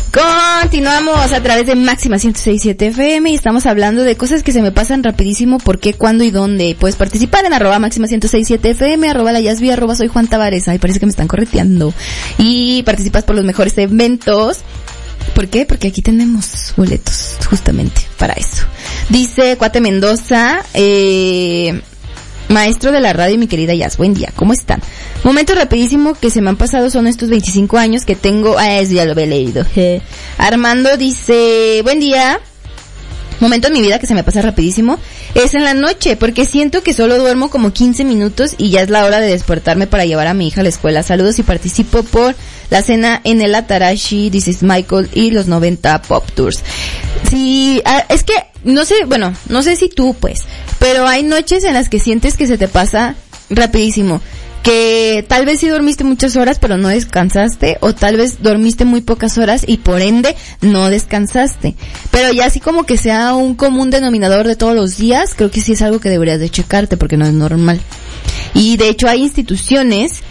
Continuamos a través de Máxima 106.7 FM y estamos hablando de cosas que se me pasan rapidísimo, por qué, cuándo y dónde. Puedes participar en @Máxima 106.7 FM, @LaYasvi, @Soy Juan Tavares. Ay, parece que me están correteando. Y participas por los mejores eventos. ¿Por qué? Porque aquí tenemos boletos justamente para eso. Dice Cuate Mendoza, maestro de la radio, mi querida Yas, buen día, ¿cómo están? Momento rapidísimo que se me han pasado son estos 25 años que tengo, eso ya lo había leído. Armando dice, buen día. Momento en mi vida que se me pasa rapidísimo es en la noche, porque siento que solo duermo como 15 minutos y ya es la hora de despertarme para llevar a mi hija a la escuela. Saludos y participo por la cena en el Atarashi, dices Michael, y los 90 Pop Tours. Sí, es que, no sé si tú pues, pero hay noches en las que sientes que se te pasa rapidísimo. Que tal vez sí dormiste muchas horas pero no descansaste, o tal vez dormiste muy pocas horas y por ende no descansaste. Pero ya así como que sea un común denominador de todos los días, creo que sí es algo que deberías de checarte porque no es normal. Y de hecho hay instituciones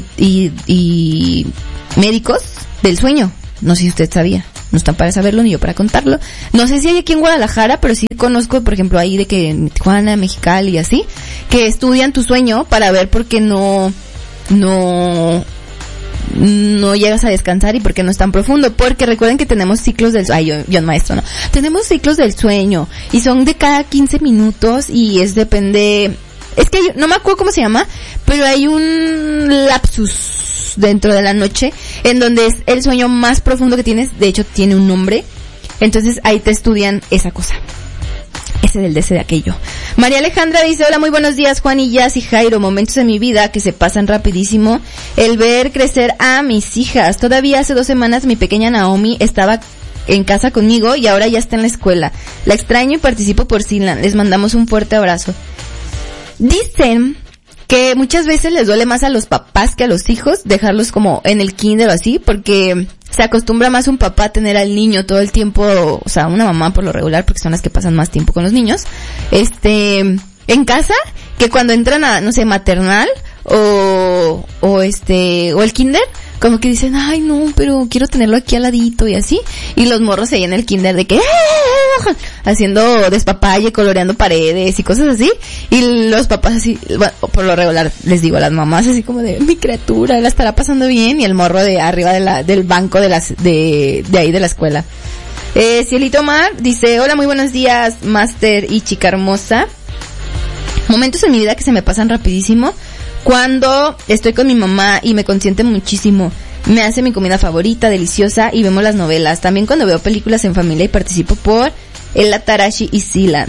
y médicos del sueño, no sé si usted sabía. No están para saberlo ni yo para contarlo. No sé si hay aquí en Guadalajara, pero sí conozco, por ejemplo, ahí de que en Tijuana, Mexicali y así, que estudian tu sueño para ver por qué no llegas a descansar y por qué no es tan profundo. Porque recuerden que tenemos ciclos del maestro, no. Tenemos ciclos del sueño y son de cada 15 minutos y depende. Es que no me acuerdo cómo se llama, pero hay un lapsus dentro de la noche en donde es el sueño más profundo que tienes. De hecho tiene un nombre, entonces ahí te estudian esa cosa, ese del de aquello. María Alejandra dice, hola, muy buenos días Juan y Jazz y Jairo, momentos de mi vida que se pasan rapidísimo, el ver crecer a mis hijas. Todavía hace 2 semanas mi pequeña Naomi estaba en casa conmigo y ahora ya está en la escuela. La extraño y participo por Silan, les mandamos un fuerte abrazo. Dicen que muchas veces les duele más a los papás que a los hijos dejarlos como en el kinder o así, porque se acostumbra más un papá a tener al niño todo el tiempo, o sea, una mamá por lo regular, porque son las que pasan más tiempo con los niños, en casa, que cuando entran a, no sé, maternal o el kinder, como que dicen, ay no, pero quiero tenerlo aquí al ladito y así, y los morros se llenan el kinder de que haciendo despapalle, coloreando paredes y cosas así, y los papás así, bueno, por lo regular les digo a las mamás así como de, mi criatura la estará pasando bien, y el morro de arriba del banco de ahí de la escuela. Cielito Mar dice, hola, muy buenos días Master y chica hermosa. Momentos en mi vida que se me pasan rapidísimo cuando estoy con mi mamá y me consiente muchísimo. Me hace mi comida favorita, deliciosa, y vemos las novelas. También cuando veo películas en familia y participo por el Atarashi y Sealand.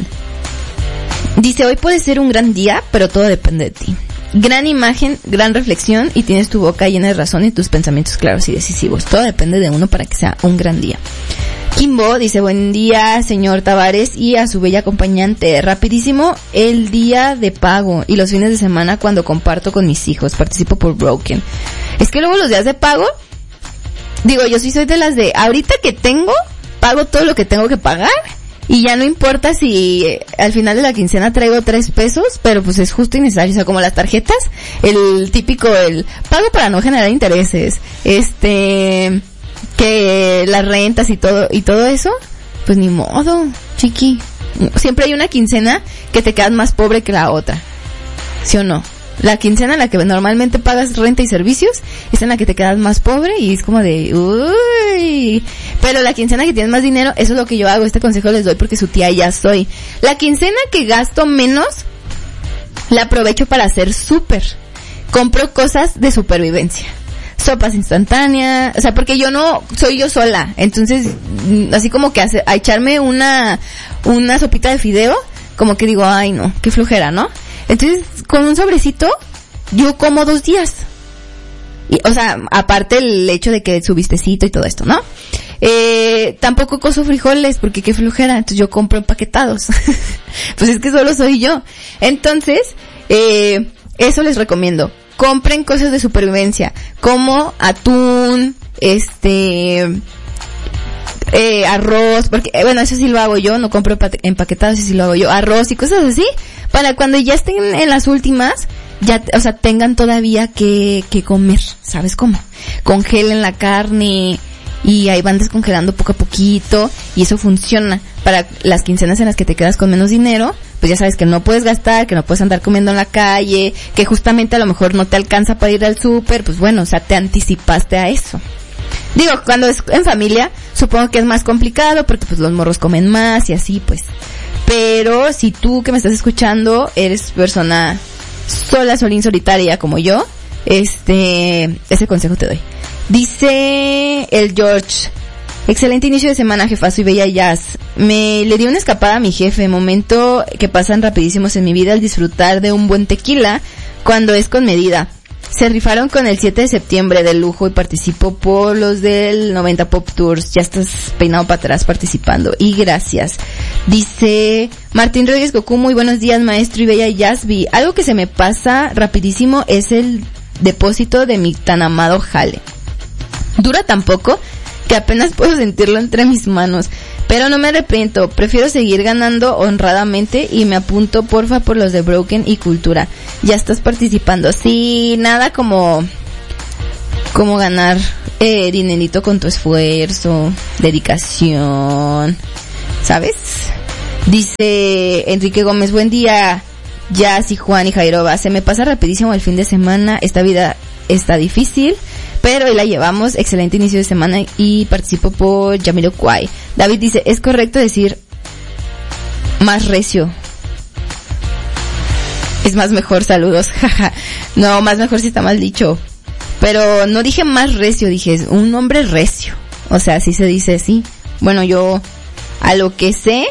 Dice, hoy puede ser un gran día, pero todo depende de ti. Gran imagen, gran reflexión, y tienes tu boca llena de razón y tus pensamientos claros y decisivos. Todo depende de uno para que sea un gran día. Kimbo dice, buen día, señor Tavares, y a su bella acompañante. Rapidísimo, el día de pago y los fines de semana cuando comparto con mis hijos. Participo por Broken. Es que luego los días de pago, digo, yo sí soy de las de, ahorita que tengo, pago todo lo que tengo que pagar, y ya no importa si al final de la quincena traigo 3 pesos, pero pues es justo y necesario. O sea, como las tarjetas, el típico, el pago para no generar intereses, que las rentas y todo eso, pues ni modo, chiqui. Siempre hay una quincena que te quedas más pobre que la otra, ¿sí o no? La quincena en la que normalmente pagas renta y servicios es en la que te quedas más pobre y es como de, uy. Pero la quincena que tienes más dinero, eso es lo que yo hago. Este consejo les doy porque su tía ya soy. La quincena que gasto menos, la aprovecho para hacer súper. Compro cosas de supervivencia. Sopas instantáneas, o sea, porque yo no soy yo sola, entonces así como que a echarme una sopita de fideo, como que digo, ay no, qué flojera, ¿no? Entonces con un sobrecito yo como 2 días, y, o sea, aparte el hecho de que su bistecito y todo esto, ¿no? Tampoco coso frijoles porque qué flojera, entonces yo compro empaquetados. Pues es que solo soy yo. Entonces eso les recomiendo. Compren cosas de supervivencia, como atún, arroz, porque, bueno, eso sí lo hago yo, no compro empaquetados, eso sí lo hago yo, arroz y cosas así, para cuando ya estén en las últimas, ya, o sea, tengan todavía que comer, ¿sabes cómo? Congelen la carne, y ahí van descongelando poco a poquito y eso funciona para las quincenas en las que te quedas con menos dinero. Pues ya sabes que no puedes gastar, que no puedes andar comiendo en la calle, que justamente a lo mejor no te alcanza para ir al súper, pues bueno, o sea, te anticipaste a eso. Digo, cuando es en familia, supongo que es más complicado porque pues los morros comen más y así pues. Pero si tú que me estás escuchando eres persona sola, solitaria como yo, ese consejo te doy. Dice el George: excelente inicio de semana, jefazo y bella jazz. Le di una escapada a mi jefe, momento que pasan rapidísimos en mi vida al disfrutar de un buen tequila cuando es con medida. Se rifaron con el 7 de septiembre de lujo y participo por los del 90 Pop Tours. Ya estás peinado para atrás participando. Y gracias. Dice Martín Rodríguez Cocú: muy buenos días, maestro y bella Yasby. Algo que se me pasa rapidísimo es el depósito de mi tan amado jale. Dura tan poco que apenas puedo sentirlo entre mis manos. Pero no me arrepiento, prefiero seguir ganando honradamente y me apunto porfa por los de Broken y Cultura. Ya estás participando. Sí, nada como ganar dinerito con tu esfuerzo, dedicación, ¿sabes? Dice Enrique Gómez: buen día, Jazz y Juan y Jairoba. Se me pasa rapidísimo el fin de semana, esta vida está difícil, pero hoy la llevamos. Excelente inicio de semana y participo por Jamiroquai. David dice: es correcto decir más recio. Es más mejor, saludos. No, más mejor si está mal dicho. Pero no dije más recio, dije un hombre recio. O sea, así se dice, sí. Bueno, yo a lo que sé,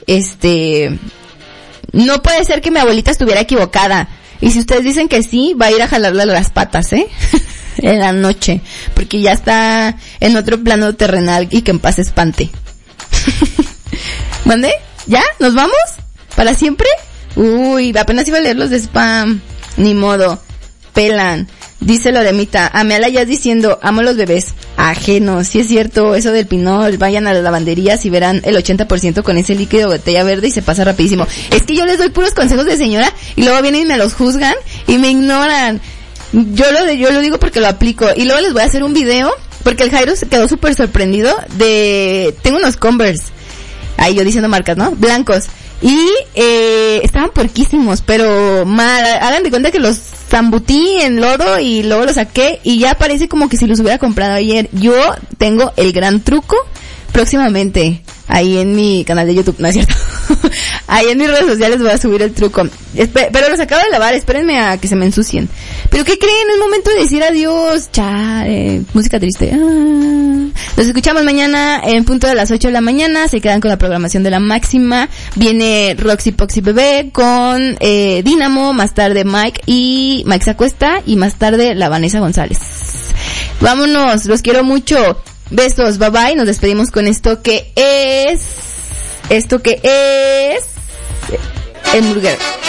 no puede ser que mi abuelita estuviera equivocada. Y si ustedes dicen que sí, va a ir a jalarle las patas, en la noche, porque ya está en otro plano terrenal y que en paz espante. ¿Mande? ¿Ya? ¿Nos vamos? ¿Para siempre? Uy, apenas iba a leer los de spam. Ni modo. Pelan. Dice Loremita: amé a la Jazz diciendo amo los bebés ajenos. Sí es cierto, eso del pinol. Vayan a las lavanderías y verán el 80% con ese líquido botella verde y se pasa rapidísimo. Es que yo les doy puros consejos de señora y luego vienen y me los juzgan y me ignoran. Yo lo digo porque lo aplico. Y luego les voy a hacer un video porque el Jairo se quedó súper sorprendido tengo unos Converse, ahí yo diciendo marcas, ¿no? Blancos. Y estaban puerquísimos, pero mal. Hagan de cuenta que los zambutí en lodo y luego los saqué y ya parece como que si los hubiera comprado ayer. Yo tengo el gran truco próximamente ahí en mi canal de YouTube, no es cierto. Ahí en mis redes sociales voy a subir el truco. Pero los acabo de lavar, espérenme a que se me ensucien. ¿Pero qué creen? Es momento de decir adiós. Música triste. Los escuchamos mañana en punto de las 8 de la mañana. Se quedan con la programación de La Máxima. Viene Roxy Poxy Bebé con Dínamo. Más tarde Mike se acuesta. Y más tarde la Vanessa González. Vámonos, los quiero mucho. Besos, bye bye. Nos despedimos con esto que es el Burger.